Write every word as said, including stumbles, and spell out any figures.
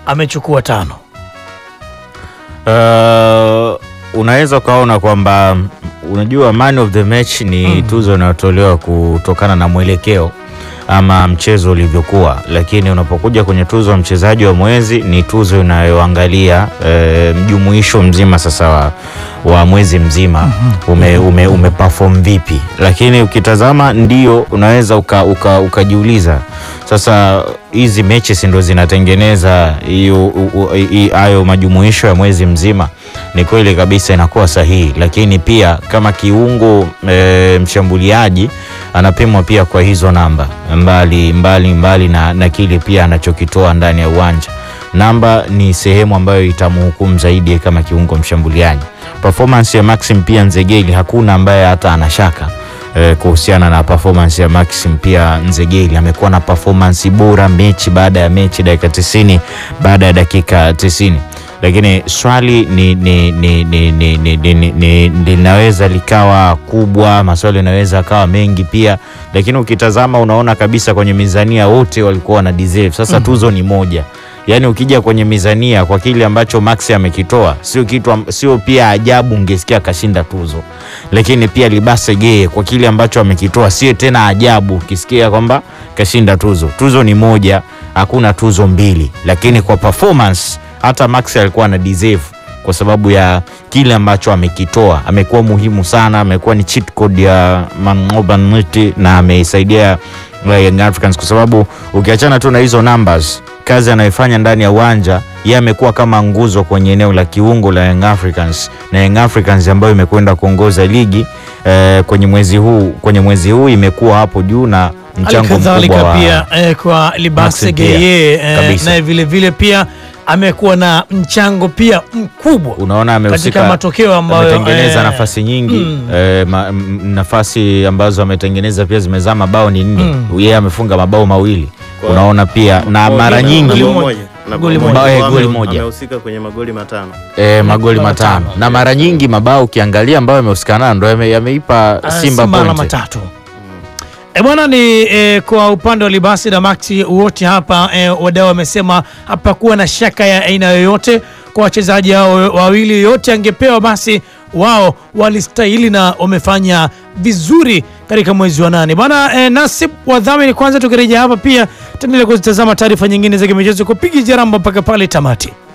amechukua tano. Uh, unaweza ukaona kwamba unajua man of the match ni mm. tuzo inayotolewa kutokana na mwelekeo ama mchezo ulivyokuwa, lakini unapokuja kwenye tuzo wa mchezaji wa mwezi ni tuzo inayoangalia e, mjumuisho mzima sasa wa, wa mwezi mzima ume, ume, ume perform vipi. Lakini ukitazama ndio unaweza ukajiuliza uka, uka sasa hizi matches ndo zinatengeneza hiyo hayo majumuisho ya mwezi mzima. Ni kweli kabisa inakuwa sahihi, lakini pia kama kiungo e, mshambuliaji anapimwa pia kwa hizo namba mbali mbali mbali na, na kile pia anachokitoa ndani ya uwanja. Namba ni sehemu ambayo itamhukumu zaidi kama kiungo mshambuliaji. Performance ya Maxim pia Nzegeli hakuna ambaye hata anashaka eh, kuhusiana na performance ya Maxim pia Nzegeli. Amekuwa na performance bora mechi baada ya mechi, dakika tisini baada ya dakika tisini. Lakini swali ni ni ni ni ni ni, ni, ni linaweza likawa kubwa, maswali yanaweza kawa mengi pia, lakini ukitazama unaona kabisa kwenye mizania wote walikuwa na deserve. Sasa mm. tuzo ni moja. Yaani ukija kwenye mizania kwa kile ambacho Maxi amekitoa, sio kitu sio pia ajabu ungesikia kashinda tuzo. Lakini pia Libase Geye kwa kile ambacho amekitoa sio tena ajabu ukisikia kwamba kashinda tuzo. Tuzo ni moja, hakuna tuzo mbili. Lakini kwa performance hata Maxi alikuwa na deserve kwa sababu ya kile ambacho amekitoa. Amekuwa muhimu sana, amekuwa ni cheat code ya Mangoba Niti na ameisaidia Young Africans, kwa sababu ukiachana tu na hizo numbers, kazi anayofanya ndani ya uwanja yeye amekuwa kama nguzo kwenye eneo la kiungo la Young Africans, na Young Africans ambayo imekwenda kuongoza ligi eh, kwenye mwezi huu kwenye mwezi huu imekuwa hapo juu na mchango mkubwa wa pia eh, kwa Libase Geye eh, na vile vile pia amekuwa na mchango pia mkubwa. Unaona amehusika katika matokeo ambayo ametengeneza eh, nafasi nyingi mm. eh, ma, m, nafasi ambazo ametengeneza pia zimezaa mabao ni nne. Mm. Yeye amefunga mabao mawili. Kwa unaona pia na mara nyingi goli moja goli moja amehusika kwenye magoli matano. Eh, magoli matano. Na mara nyingi mabao ukiangalia ambayo amehusikana ndio yameipa Simba point matatu. E bwana ni e, kwa upande wa Libase na Maxi wote hapa e, wadau wamesema hapa kuwa na shaka ya aina yoyote kwa wachezaji hao wawili. Yote angepewa basi wao walistahili na wamefanya vizuri katika mwezi wa nane. Bwana e, Nasib wadhamini, kwanza tukirejea hapa pia tuendelee kuzitazama taarifa nyingine za michezo kupiga jaramba mpaka pale tamati.